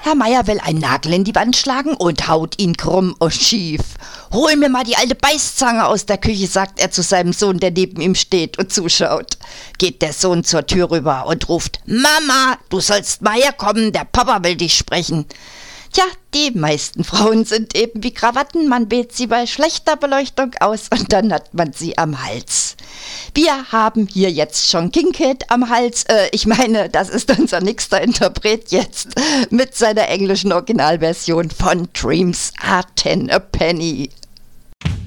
Herr Meier will einen Nagel in die Wand schlagen und haut ihn krumm und schief. »Hol mir mal die alte Beißzange aus der Küche«, sagt er zu seinem Sohn, der neben ihm steht und zuschaut. Geht der Sohn zur Tür rüber und ruft: »Mama, du sollst mal herkommen, der Papa will dich sprechen.« Tja, die meisten Frauen sind eben wie Krawatten, man wählt sie bei schlechter Beleuchtung aus und dann hat man sie am Hals. Wir haben hier jetzt schon King Kid am Hals, das ist unser nächster Interpret jetzt mit seiner englischen Originalversion von Dreams Are 10 a Penny.